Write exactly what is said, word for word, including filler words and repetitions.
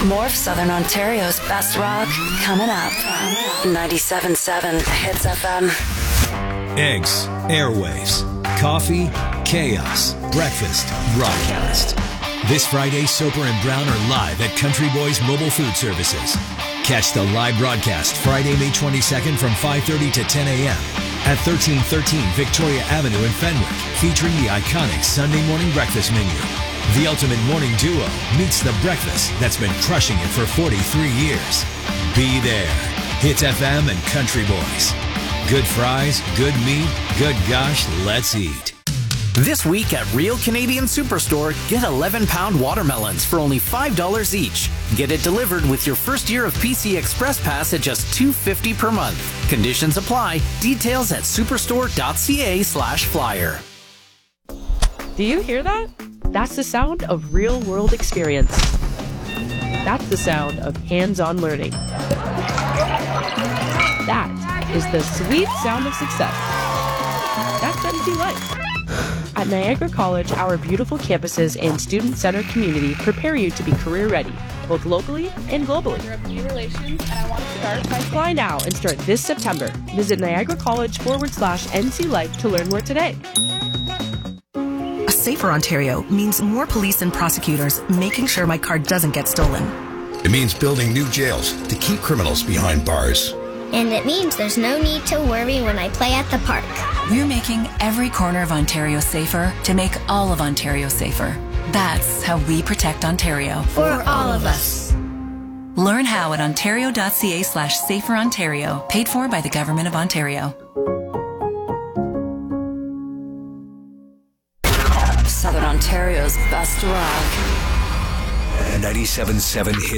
More of Southern Ontario's best rock coming up. ninety-seven point seven Hits F M. Eggs, airwaves, coffee, chaos, breakfast, broadcast. This Friday, Soper and Brown are live at Country Boys Mobile Food Services. Catch the live broadcast Friday, May twenty-second from five thirty to ten a.m. at thirteen thirteen Victoria Avenue in Fenwick, featuring the iconic Sunday morning breakfast menu. The ultimate morning duo meets the breakfast that's been crushing it for forty-three years. Be there. Hits F M and Country Boys. Good fries, good meat, good gosh, let's eat. This week at Real Canadian Superstore, get eleven pound watermelons for only five dollars each. Get it delivered with your first year of P C Express Pass at just two dollars and fifty cents per month. Conditions apply. Details at superstore.ca slash flyer. Do you hear that? That's the sound of real-world experience. That's the sound of hands-on learning. That is the sweet sound of success. That's N C Life. At Niagara College, our beautiful campuses and student-centered community prepare you to be career-ready, both locally and globally. Relations, and I want to start by Apply now and start this September. Visit Niagara College forward slash N C Life to learn more today. A safer Ontario means more police and prosecutors making sure my car doesn't get stolen. It means building new jails to keep criminals behind bars. And it means there's no need to worry when I play at the park. We're making every corner of Ontario safer to make all of Ontario safer. That's how we protect Ontario. For all of us. Learn how at ontario.ca slash safer Ontario. Paid for by the Government of Ontario. Southern Ontario's best rock. ninety-seven point seven Hits